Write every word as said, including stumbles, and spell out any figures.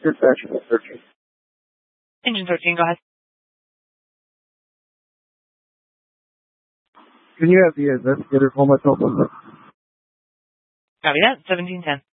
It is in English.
Dispatch thirteen. Engine thirteen, go ahead. Can you have the investigator call my cell phone? Copy that, seventeen ten.